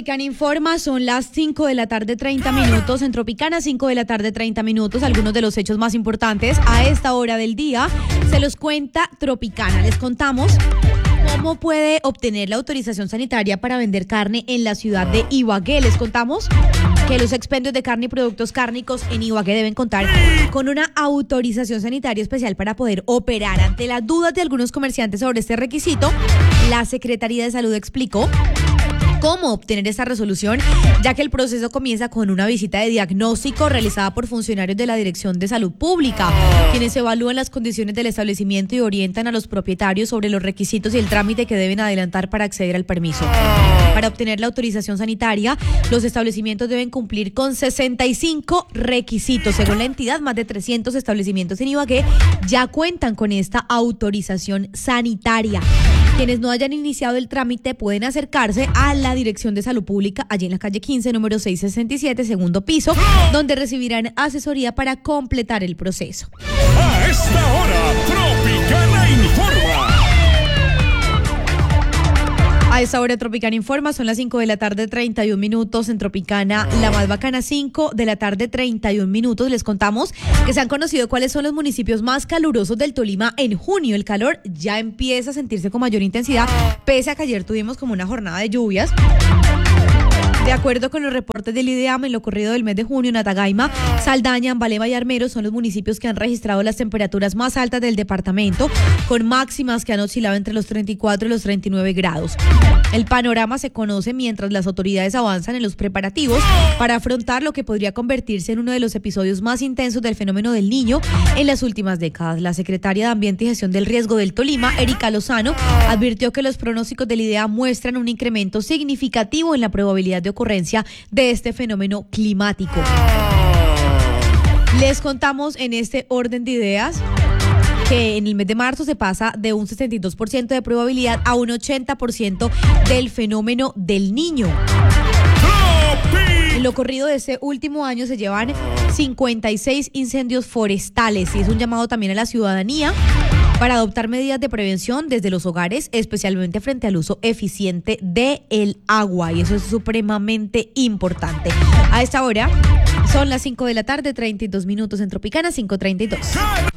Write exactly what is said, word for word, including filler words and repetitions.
Tropicana Informa, son las cinco de la tarde, treinta minutos. En Tropicana, cinco de la tarde, treinta minutos. Algunos de los hechos más importantes a esta hora del día se los cuenta Tropicana. Les contamos cómo puede obtener la autorización sanitaria para vender carne en la ciudad de Ibagué. Les contamos que los expendios de carne y productos cárnicos en Ibagué deben contar con una autorización sanitaria especial para poder operar. Ante las dudas de algunos comerciantes sobre este requisito, la Secretaría de Salud explicó cómo obtener esta resolución, ya que el proceso comienza con una visita de diagnóstico realizada por funcionarios de la Dirección de Salud Pública, quienes evalúan las condiciones del establecimiento y orientan a los propietarios sobre los requisitos y el trámite que deben adelantar para acceder al permiso. Para obtener la autorización sanitaria, los establecimientos deben cumplir con sesenta y cinco requisitos. Según la entidad, más de trescientos establecimientos en Ibagué ya cuentan con esta autorización sanitaria. Quienes no hayan iniciado el trámite pueden acercarse a la Dirección de Salud Pública, allí en la calle quince, número seiscientos sesenta y siete, segundo piso, donde recibirán asesoría para completar el proceso. A esta hora, Tropicana Informa. A esta hora Tropicana Informa, son las cinco de la tarde, treinta y un minutos. En Tropicana, la más bacana, cinco de la tarde, treinta y un minutos. Les contamos que se han conocido cuáles son los municipios más calurosos del Tolima en junio. El calor ya empieza a sentirse con mayor intensidad, pese a que ayer tuvimos como una jornada de lluvias. De acuerdo con los reportes del IDEAM, en lo corrido del mes de junio, Natagaima, Saldaña, Ambalema y Armero son los municipios que han registrado las temperaturas más altas del departamento, con máximas que han oscilado entre los treinta y cuatro y los treinta y nueve grados. El panorama se conoce mientras las autoridades avanzan en los preparativos para afrontar lo que podría convertirse en uno de los episodios más intensos del fenómeno del Niño en las últimas décadas. La secretaria de Ambiente y Gestión del Riesgo del Tolima, Erika Lozano, advirtió que los pronósticos del IDEAM muestran un incremento significativo en la probabilidad de ocurrencia de este fenómeno climático. Les contamos en este orden de ideas que en el mes de marzo se pasa de un sesenta y dos por ciento de probabilidad a un ochenta por ciento del fenómeno del Niño. En lo corrido de este último año se llevan cincuenta y seis incendios forestales y es un llamado también a la ciudadanía para adoptar medidas de prevención desde los hogares, especialmente frente al uso eficiente del agua, y eso es supremamente importante. A esta hora son las cinco de la tarde, treinta y dos minutos en Tropicana, cinco treinta y dos.